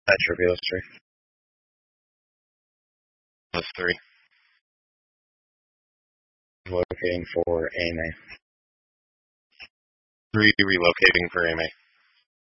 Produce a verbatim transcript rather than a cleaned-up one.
That's reveals three. Plus three. Locating for A M A. Three relocating for A M A.